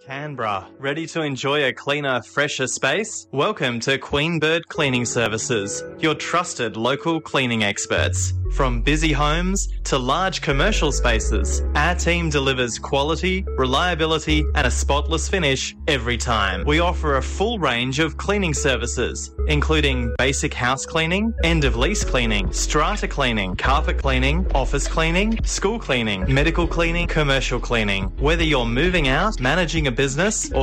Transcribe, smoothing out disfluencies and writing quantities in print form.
Canberra, ready to enjoy a cleaner, fresher space? Welcome to Queen Bird Cleaning Services, your trusted local cleaning experts. From busy homes to large commercial spaces, our team delivers quality, reliability and a spotless finish every time. We offer a full range of cleaning services, including basic house cleaning, end-of-lease cleaning, strata cleaning, carpet cleaning, office cleaning, school cleaning, medical cleaning, commercial cleaning. Whether you're moving out, managing a business or